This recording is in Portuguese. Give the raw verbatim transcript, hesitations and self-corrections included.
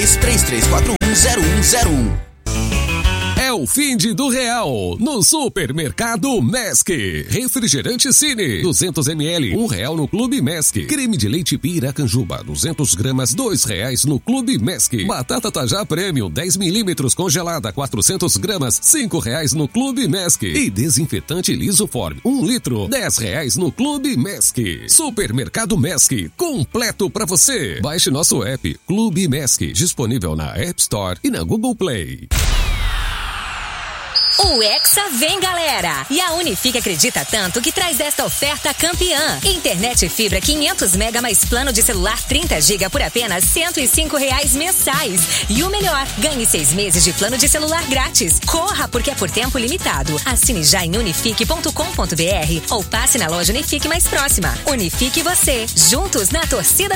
três, três três quatro um, zero um zero um. É o fim de do real no Supermercado Mesc. Refrigerante Cine, duzentos mililitros, um real no Clube Mesc. Creme de leite Piracanjuba, duzentos gramas, dois reais no Clube Mesc. Batata Tajá Premium, dez milímetros congelada, quatrocentos gramas, cinco reais no Clube Mesc. E desinfetante Lisoform, um litro, dez reais no Clube Mesc. Supermercado Mesc, completo pra você. Baixe nosso app, Clube Mesc, disponível na App Store e na Google Play. O Hexa vem, galera! E a Unifique acredita tanto que traz esta oferta campeã. Internet fibra quinhentos mega mais plano de celular trinta gigas por apenas cento e cinco reais mensais. E o melhor, ganhe seis meses de plano de celular grátis. Corra, porque é por tempo limitado. Assine já em unifique ponto com ponto br ou passe na loja Unifique mais próxima. Unifique você, juntos na torcida